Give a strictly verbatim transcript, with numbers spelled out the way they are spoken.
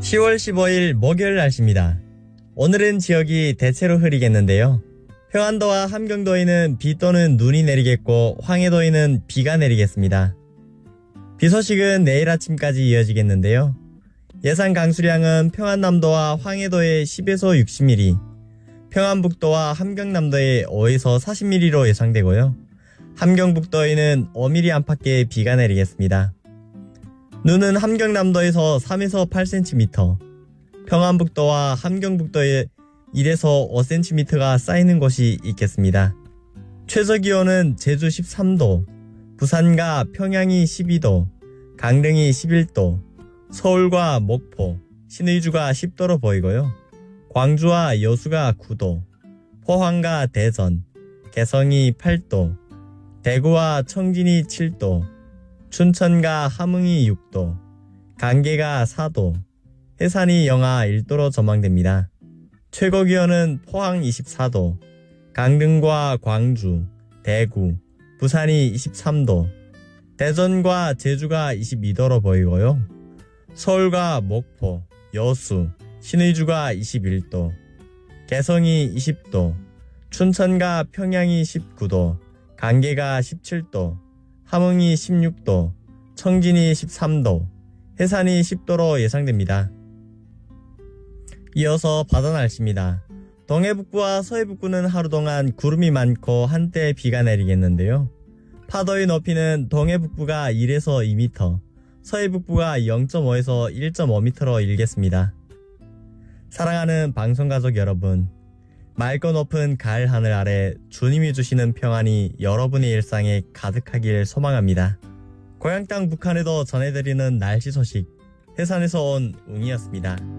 시월 십오일 목요일 날씨입니다. 오늘은 지역이 대체로 흐리겠는데요. 평안도와 함경도에는 비 또는 눈이 내리겠고 황해도에는 비가 내리겠습니다. 비 소식은 내일 아침까지 이어지겠는데요. 예상 강수량은 평안남도와 황해도에 십에서 육십 밀리미터, 평안북도와 함경남도에 오에서 사십 밀리미터로 예상되고요. 함경북도에는 오 밀리미터 안팎의 비가 내리겠습니다. 눈은 함경남도에서 삼에서 팔 센티미터, 평안북도와 함경북도에 일에서 오 센티미터가 쌓이는 곳이 있겠습니다. 최저기온은 제주 십삼 도, 부산과 평양이 십이 도, 강릉이 십일 도, 서울과 목포, 신의주가 십 도로 보이고요. 광주와 여수가 구 도, 포항과 대전, 개성이 팔 도, 대구와 청진이 칠 도, 춘천과 함흥이 육 도, 간계가 사 도, 해산이 영하 일 도로 전망됩니다. 최고기온은 포항 이십사 도, 강릉과 광주, 대구, 부산이 이십삼 도, 대전과 제주가 이십이 도로 보이고요. 서울과 목포, 여수, 신의주가 이십일 도, 개성이 이십 도, 춘천과 평양이 십구 도, 간계가 십칠 도, 함흥이 십육 도, 청진이 십삼 도, 해산이 십 도로 예상됩니다. 이어서 바다 날씨입니다. 동해북부와 서해북부는 하루 동안 구름이 많고 한때 비가 내리겠는데요. 파도의 높이는 동해북부가 일에서 이 미터, 서해북부가 영 점 오에서 일 점 오 미터로 일겠습니다. 사랑하는 방송가족 여러분, 맑고 높은 가을 하늘 아래 주님이 주시는 평안이 여러분의 일상에 가득하길 소망합니다. 고향 땅 북한에도 전해드리는 날씨 소식, 해산에서 온 웅이었습니다.